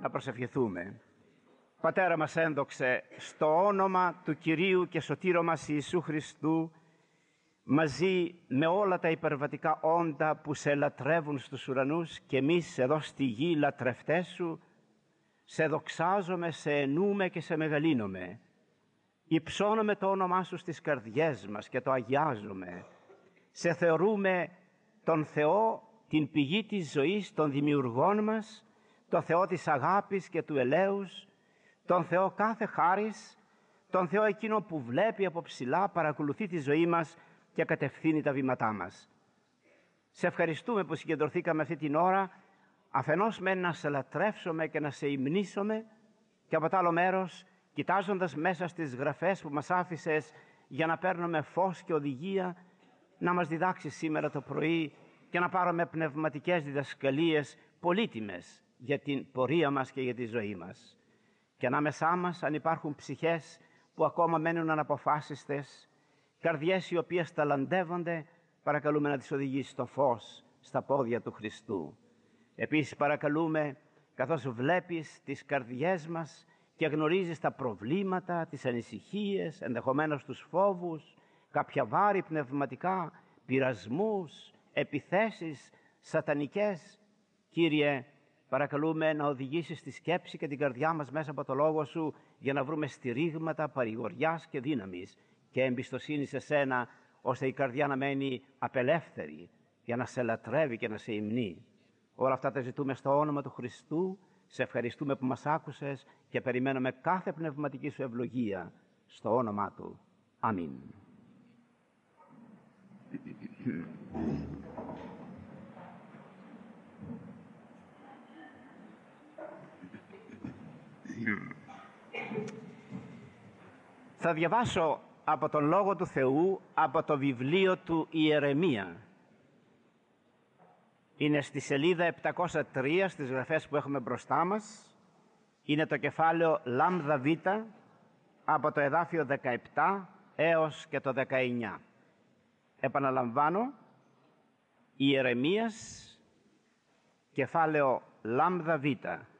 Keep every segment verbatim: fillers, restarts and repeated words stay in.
Να προσευχηθούμε. Πατέρα μας ένδοξε, στο όνομα του Κυρίου και Σωτήρου μας Ιησού Χριστού, μαζί με όλα τα υπερβατικά όντα που σε λατρεύουν στους ουρανούς και εμείς εδώ στη γη λατρευτές σου, σε δοξάζομαι, σε ενούμε και σε μεγαλύνομαι. Υψώνομαι το όνομά σου στις καρδιές μας και το αγιάζομαι. Σε θεωρούμε τον Θεό, την πηγή της ζωής, των δημιουργών μας, τον Θεό της αγάπης και του ελέους, τον Θεό κάθε χάρις, τον Θεό εκείνο που βλέπει από ψηλά, παρακολουθεί τη ζωή μας και κατευθύνει τα βήματά μας. Σε ευχαριστούμε που συγκεντρωθήκαμε αυτή την ώρα, αφενός με να σε λατρεύσουμε και να σε υμνήσουμε, και από το άλλο μέρος κοιτάζοντας μέσα στις γραφές που μας άφησες για να παίρνουμε φως και οδηγία, να μας διδάξεις σήμερα το πρωί και να πάρουμε πνευματικές διδασκαλίες πολύτιμες για την πορεία μας και για τη ζωή μας. Και ανάμεσά μας, αν υπάρχουν ψυχές που ακόμα μένουν αναποφάσιστες, καρδιές οι οποίες ταλαντεύονται, παρακαλούμε να τις οδηγήσει στο φως, στα πόδια του Χριστού. Επίσης παρακαλούμε, καθώς βλέπεις τις καρδιές μας και γνωρίζεις τα προβλήματα, τις ανησυχίες, ενδεχομένως τους φόβους, κάποια βάρη πνευματικά, πειρασμούς, επιθέσεις σατανικές, Κύριε, παρακαλούμε να οδηγήσεις τη σκέψη και την καρδιά μας μέσα από το Λόγο Σου για να βρούμε στηρίγματα παρηγοριάς και δύναμης και εμπιστοσύνη σε Σένα, ώστε η καρδιά να μένει απελεύθερη για να σε λατρεύει και να σε υμνεί. Όλα αυτά τα ζητούμε στο όνομα του Χριστού. Σε ευχαριστούμε που μας άκουσες και περιμένουμε κάθε πνευματική Σου ευλογία στο όνομά Του. Αμήν. Θα διαβάσω από τον Λόγο του Θεού, από το βιβλίο του Ιερεμία. Είναι στη σελίδα επτακόσια τρία στις γραφές που έχουμε μπροστά μας. Είναι το κεφάλαιο Λάμδα Β, από το εδάφιο δεκαεπτά έως και το δεκαεννιά. Επαναλαμβάνω, Ιερεμίας, κεφάλαιο Λάμδα Β,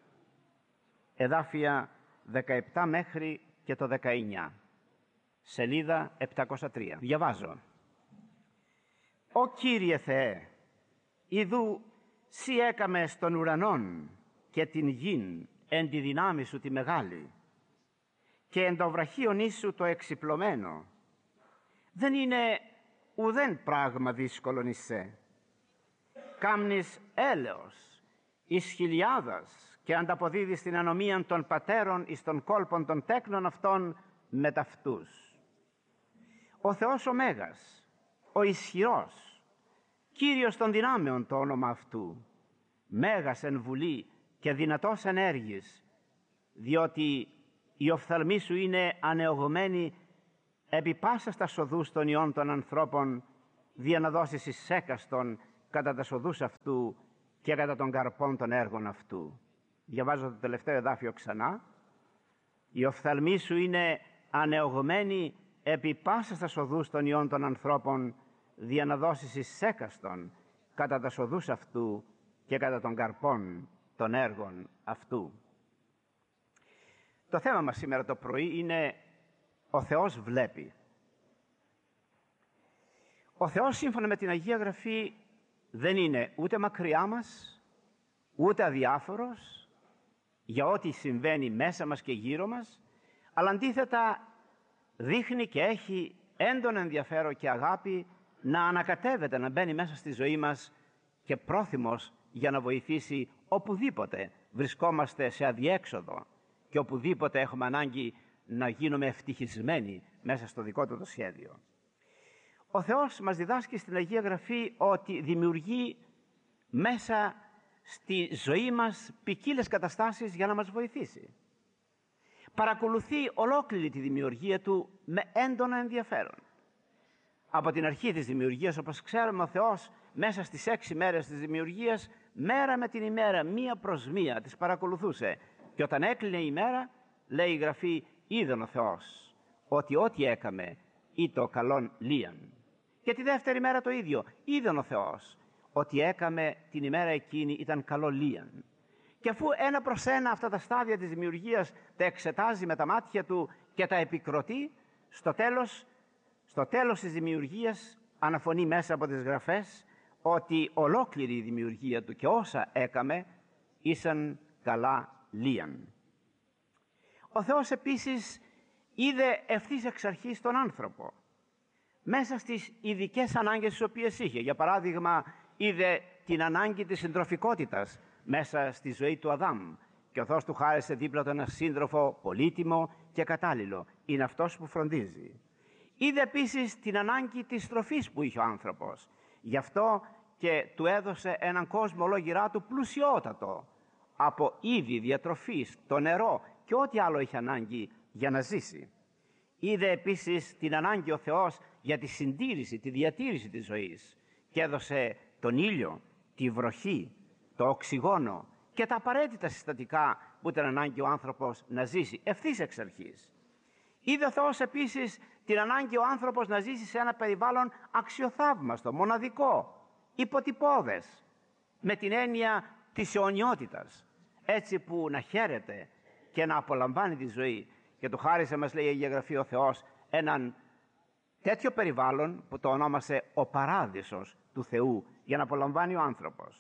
εδάφια δεκαεπτά μέχρι και το δεκαεννιά. Σελίδα επτακόσια τρία. Διαβάζω. «Ω Κύριε Θεέ, ιδού Συ έκαμες των ουρανών και την γην εν τη δυνάμει Σου τη μεγάλη και εν το βραχίον Ίσου το εξυπλωμένο. Δεν είναι ουδέν πράγμα δύσκολον εις σε. Κάμνεις έλεος εις χιλιάδας και ανταποδίδεις την ανομίαν των πατέρων εις των κόλπων των τέκνων αυτών με ταυτούς. Ο Θεός ο Μέγας, ο ισχυρός, Κύριος των δυνάμεων το όνομα αυτού, Μέγας εν βουλή και δυνατός εν έργης, διότι οι οφθαλμοί Σου είναι ανεωγμένοι επί πάσας τα σοδούς των ιών των ανθρώπων, δια να δώσεις εις έκαστον κατά τα σοδούς αυτού και κατά των καρπών των έργων αυτού». Διαβάζω το τελευταίο εδάφιο ξανά. «Οι οφθαλμοί Σου είναι ανεωγμένοι επί πάσας τα σοδούς των ιών των ανθρώπων, δια να δώσεις εις έκαστον κατά τα σοδούς αυτού και κατά των καρπών των έργων αυτού». Το θέμα μας σήμερα το πρωί είναι «Ο Θεός βλέπει». Ο Θεός, σύμφωνα με την Αγία Γραφή, δεν είναι ούτε μακριά μας, ούτε αδιάφορος για ό,τι συμβαίνει μέσα μας και γύρω μας, αλλά αντίθετα δείχνει και έχει έντονο ενδιαφέρον και αγάπη να ανακατεύεται, να μπαίνει μέσα στη ζωή μας και πρόθυμος για να βοηθήσει οπουδήποτε βρισκόμαστε σε αδιέξοδο και οπουδήποτε έχουμε ανάγκη να γίνουμε ευτυχισμένοι μέσα στο δικό Του το σχέδιο. Ο Θεός μας διδάσκει στην Αγία Γραφή ότι δημιουργεί μέσα στη ζωή μας ποικίλες καταστάσεις για να μας βοηθήσει. Παρακολουθεί ολόκληρη τη δημιουργία Του με έντονο ενδιαφέρον. Από την αρχή της δημιουργίας, όπως ξέρουμε, ο Θεός μέσα στις έξι μέρες της δημιουργίας, μέρα με την ημέρα, μία προς μία, τις παρακολουθούσε. Και όταν έκλεινε η μέρα, λέει η Γραφή, είδεν ο Θεός ότι ό,τι έκαμε ήτο καλόν λίαν. Και τη δεύτερη μέρα το ίδιο, είδεν ο Θεός ότι έκαμε την ημέρα εκείνη ήταν καλό λίαν. Και αφού ένα προς ένα αυτά τα στάδια της δημιουργίας τα εξετάζει με τα μάτια του και τα επικροτεί, στο τέλος, στο τέλος της δημιουργίας αναφωνεί μέσα από τις γραφές ότι ολόκληρη η δημιουργία του και όσα έκαμε ήσαν καλά λίαν. Ο Θεός επίσης είδε ευθύς εξ αρχής τον άνθρωπο μέσα στις ειδικές ανάγκες τις οποίες είχε. Για παράδειγμα, είδε την ανάγκη της συντροφικότητας μέσα στη ζωή του Αδάμ και ο Θεός του χάρισε δίπλα του έναν σύντροφο πολύτιμο και κατάλληλο. Είναι αυτός που φροντίζει. Είδε επίσης την ανάγκη της τροφής που είχε ο άνθρωπος. Γι' αυτό και του έδωσε έναν κόσμο ολόγυρά του πλουσιότατο από είδη διατροφής, το νερό και ό,τι άλλο είχε ανάγκη για να ζήσει. Είδε επίσης την ανάγκη ο Θεός για τη συντήρηση, τη διατήρηση της ζωής και έδωσε τον ήλιο, τη βροχή, το οξυγόνο και τα απαραίτητα συστατικά που ήταν ανάγκη ο άνθρωπος να ζήσει ευθύς εξ αρχής. Είδε ο Θεός επίσης την ανάγκη ο άνθρωπος να ζήσει σε ένα περιβάλλον αξιοθαύμαστο, μοναδικό, υποτυπώδες, με την έννοια της αιωνιότητας, έτσι που να χαίρεται και να απολαμβάνει τη ζωή. Και του χάρισε, μας λέει η Αγία Γραφή, ο Θεός έναν τέτοιο περιβάλλον που το ονόμασε ο παράδεισος του Θεού για να απολαμβάνει ο άνθρωπος.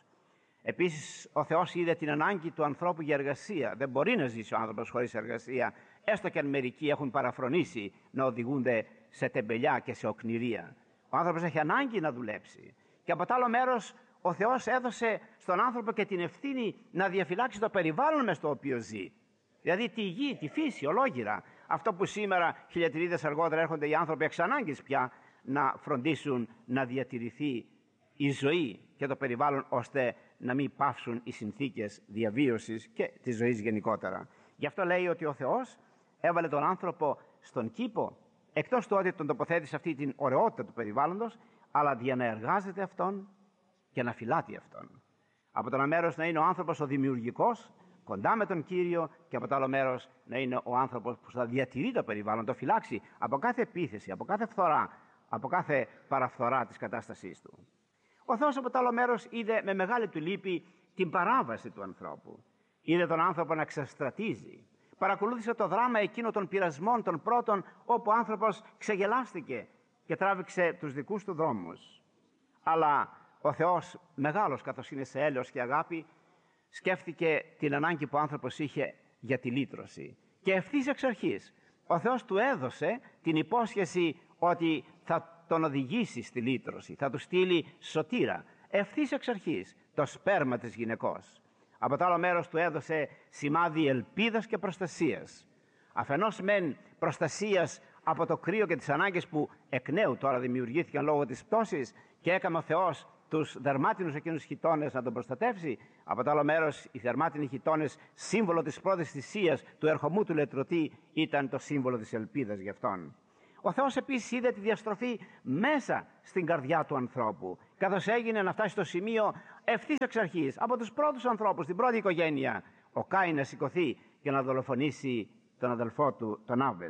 Επίσης ο Θεός είδε την ανάγκη του ανθρώπου για εργασία. Δεν μπορεί να ζήσει ο άνθρωπος χωρίς εργασία, έστω και αν μερικοί έχουν παραφρονήσει να οδηγούνται σε τεμπελιά και σε οκνηρία. Ο άνθρωπος έχει ανάγκη να δουλέψει. Και από το άλλο μέρος ο Θεός έδωσε στον άνθρωπο και την ευθύνη να διαφυλάξει το περιβάλλον μες στο οποίο ζει. Δηλαδή τη γη, τη φύση, ολόγυρα. Αυτό που σήμερα χιλιατηρίδες αργότερα έρχονται οι άνθρωποι εξ ανάγκης πια να φροντίσουν να διατηρηθεί η ζωή και το περιβάλλον, ώστε να μην πάυσουν οι συνθήκες διαβίωσης και της ζωής γενικότερα. Γι' αυτό λέει ότι ο Θεός έβαλε τον άνθρωπο στον κήπο, εκτός του ότι τον τοποθέτησε αυτή την ωραιότητα του περιβάλλοντος, αλλά για να εργάζεται αυτόν και να φυλάτει αυτόν. Από το ένα μέρος να είναι ο άνθρωπος ο δημιουργικός, κοντά με τον Κύριο, και από το άλλο μέρος να είναι ο άνθρωπος που θα διατηρεί το περιβάλλον, το φυλάξει από κάθε επίθεση, από κάθε φθορά, από κάθε παραφθορά της κατάστασής του. Ο Θεός από το άλλο μέρος είδε με μεγάλη του λύπη την παράβαση του ανθρώπου. Είδε τον άνθρωπο να ξεστρατίζει. Παρακολούθησε το δράμα εκείνο των πειρασμών των πρώτων, όπου ο άνθρωπος ξεγελάστηκε και τράβηξε τους δικούς του δρόμους. Αλλά ο Θεός, μεγάλος καθώς είναι σε έλεος και αγάπη, σκέφτηκε την ανάγκη που ο άνθρωπος είχε για τη λύτρωση. Και ευθύς εξ αρχής ο Θεός του έδωσε την υπόσχεση ότι θα τον οδηγήσει στη λύτρωση, θα του στείλει σωτήρα. Ευθύς εξ αρχής το σπέρμα της γυναικός. Από το άλλο μέρος του έδωσε σημάδι ελπίδας και προστασίας. Αφενός μεν προστασίας από το κρύο και τις ανάγκες που εκ νέου τώρα δημιουργήθηκαν λόγω της πτώσης και έκαμε ο Θεός τους δερμάτινους εκείνους χιτώνες να τον προστατεύσει. Από το άλλο μέρος οι δερμάτινοι χιτώνες, σύμβολο της πρώτης θυσίας του ερχομού του λετρωτή, ήταν το σύμβολο της ελπίδας για αυτόν. Ο Θεός επίσης είδε τη διαστροφή μέσα στην καρδιά του ανθρώπου, καθώς έγινε να φτάσει στο σημείο ευθύς εξ αρχής από τους πρώτους ανθρώπους, την πρώτη οικογένεια, ο Κάιν να σηκωθεί και να δολοφονήσει τον αδελφό του, τον Άβελ.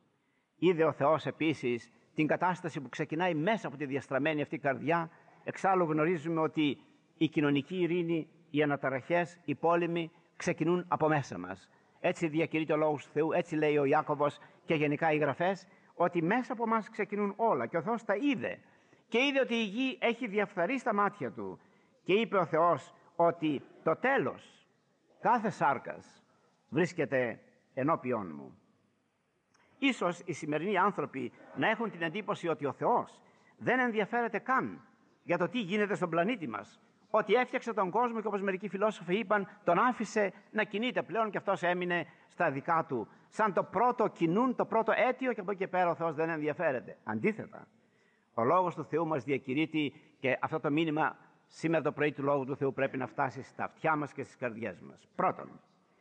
Είδε ο Θεός επίσης την κατάσταση που ξεκινάει μέσα από τη διαστραμμένη αυτή καρδιά. Εξάλλου γνωρίζουμε ότι η κοινωνική ειρήνη, οι αναταραχές, οι πόλεμοι ξεκινούν από μέσα μας. Έτσι διακηρύττει ο Λόγος του Θεού, έτσι λέει ο Ιάκωβος και γενικά οι γραφές, ότι μέσα από μας ξεκινούν όλα. Και ο Θεός τα είδε. Και είδε ότι η γη έχει διαφθαρεί στα μάτια του. Και είπε ο Θεός ότι το τέλος κάθε σάρκας βρίσκεται ενώπιόν μου. Ίσως οι σημερινοί άνθρωποι να έχουν την εντύπωση ότι ο Θεός δεν ενδιαφέρεται καν για το τι γίνεται στον πλανήτη μας. Ότι έφτιαξε τον κόσμο και, όπως μερικοί φιλόσοφοι είπαν, τον άφησε να κινείται πλέον και αυτός έμεινε στα δικά του. Σαν το πρώτο κινούν, το πρώτο αίτιο, και από εκεί και πέρα ο Θεός δεν ενδιαφέρεται. Αντίθετα, ο Λόγος του Θεού μας διακηρύττει, και αυτό το μήνυμα σήμερα το πρωί του Λόγου του Θεού πρέπει να φτάσει στα αυτιά μας και στις καρδιές μας. Πρώτον,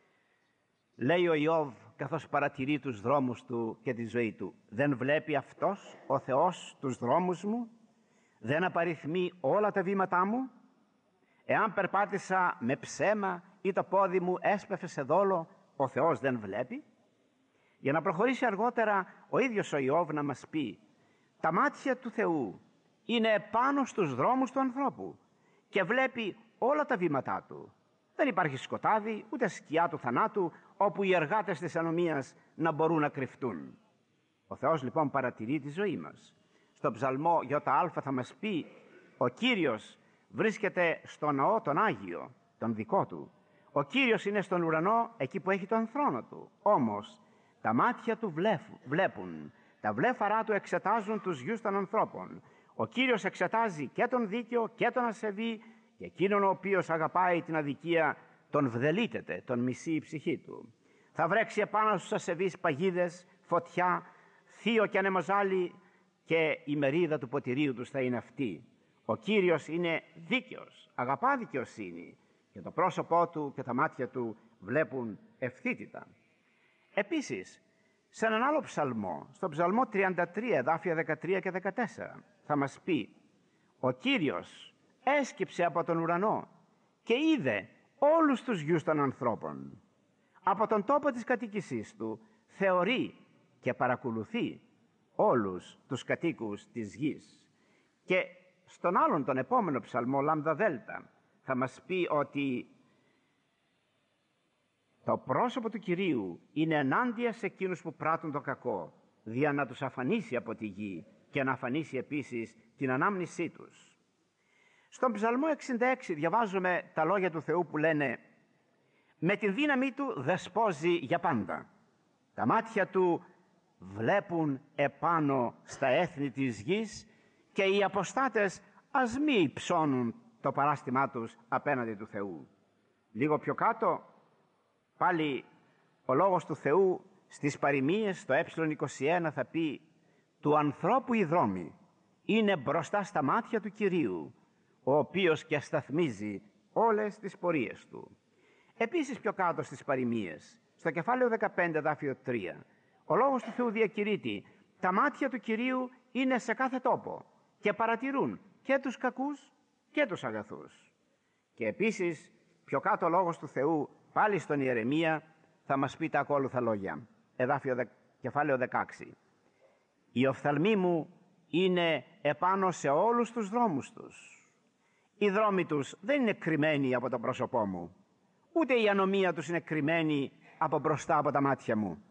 λέει ο Ιώβ καθώς παρατηρεί τους δρόμους του και τη ζωή του, δεν βλέπει αυτός ο Θεός τους δρόμους μου? Δεν απαριθμεί όλα τα βήματά μου? Εάν περπάτησα με ψέμα ή το πόδι μου έσπευε σε δόλο, ο Θεός δεν βλέπει? Για να προχωρήσει αργότερα ο ίδιος ο Ιώβ να μας πει, τα μάτια του Θεού είναι επάνω στους δρόμους του ανθρώπου και βλέπει όλα τα βήματά του. Δεν υπάρχει σκοτάδι, ούτε σκιά του θανάτου, όπου οι εργάτες της ανομίας να μπορούν να κρυφτούν. Ο Θεός λοιπόν παρατηρεί τη ζωή μας. Στο ψαλμό ΙΑ θα μας πει, ο Κύριος βρίσκεται στο ναό τον Άγιο, τον δικό του. Ο Κύριος είναι στον ουρανό, εκεί που έχει τον θρόνο του. Όμως τα μάτια του βλέπουν, τα βλέφαρά του εξετάζουν τους γιους των ανθρώπων. Ο Κύριος εξετάζει και τον δίκαιο και τον ασεβή, και εκείνον ο οποίος αγαπάει την αδικία τον βδελίτεται, τον μισεί η ψυχή του. Θα βρέξει επάνω στους ασεβείς παγίδες, φωτιά, θείο και ανεμοζάλι, και η μερίδα του ποτηρίου τους θα είναι αυτή. Ο Κύριος είναι δίκαιος, αγαπά δικαιοσύνη, και το πρόσωπό του και τα μάτια του βλέπουν ευθύτητα. Επίσης, σε έναν άλλο ψαλμό, στο ψαλμό τριάντα τρία, εδάφια δεκατρία και δεκατέσσερα, θα μας πει, ο Κύριος έσκυψε από τον ουρανό και είδε όλους τους γιους των ανθρώπων. Από τον τόπο της κατοίκησής του θεωρεί και παρακολουθεί όλους τους κατοίκους της γης. Και στον άλλον τον επόμενο ψαλμό, λάμδα δέλτα, θα μας πει ότι το πρόσωπο του Κυρίου είναι ενάντια σε εκείνους που πράττουν το κακό, δια να τους αφανίσει από τη γη και να αφανίσει επίσης την ανάμνησή τους. Στον ψαλμό εξήντα έξι διαβάζουμε τα λόγια του Θεού που λένε «Με την δύναμή του δεσπόζει για πάντα. Τα μάτια του βλέπουν επάνω στα έθνη της γης και οι αποστάτες ας μη υψώνουν το παράστημά τους απέναντι του Θεού». Λίγο πιο κάτω, πάλι ο λόγος του Θεού στις παροιμίες, στο ε είκοσι ένα θα πει «Του ανθρώπου οι δρόμοι είναι μπροστά στα μάτια του Κυρίου, ο οποίος και σταθμίζει όλες τις πορείες του». Επίσης πιο κάτω στις παροιμίες, στο κεφάλαιο δεκαπέντε, εδάφιο τρία, ο λόγος του Θεού διακηρύττει «Τα μάτια του Κυρίου είναι σε κάθε τόπο και παρατηρούν και τους κακούς και τους αγαθούς». Και επίσης πιο κάτω ο λόγος του Θεού πάλι στον Ιερεμία θα μας πει τα ακόλουθα λόγια, εδάφιο δε, κεφάλαιο δεκαέξι. «Οι οφθαλμοί μου είναι επάνω σε όλους τους δρόμους τους. Οι δρόμοι τους δεν είναι κρυμμένοι από το πρόσωπό μου, ούτε η ανομία τους είναι κρυμμένη από μπροστά από τα μάτια μου.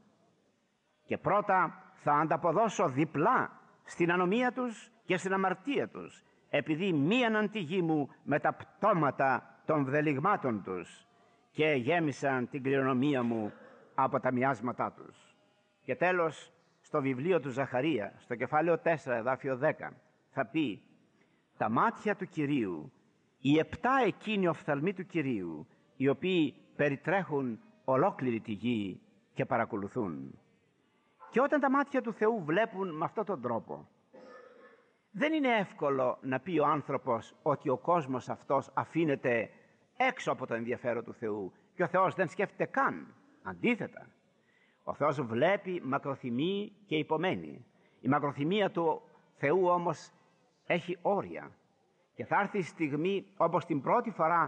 Και πρώτα θα ανταποδώσω διπλά στην ανομία τους και στην αμαρτία τους, επειδή μίαναν τη γη μου με τα πτώματα των βδελιγμάτων τους και γέμισαν την κληρονομία μου από τα μιάσματά τους». Και τέλος, στο βιβλίο του Ζαχαρία, στο κεφάλαιο τέσσερα, εδάφιο δέκα, θα πει «Τα μάτια του Κυρίου, οι επτά εκείνοι οφθαλμοί του Κυρίου, οι οποίοι περιτρέχουν ολόκληρη τη γη και παρακολουθούν». Και όταν τα μάτια του Θεού βλέπουν με αυτόν τον τρόπο, δεν είναι εύκολο να πει ο άνθρωπος ότι ο κόσμος αυτός αφήνεται έξω από το ενδιαφέρον του Θεού και ο Θεός δεν σκέφτεται καν. Αντίθετα, ο Θεός βλέπει, μακροθυμεί και υπομένει. Η μακροθυμία του Θεού όμως έχει όρια και θα έρθει η στιγμή, όπως την πρώτη φορά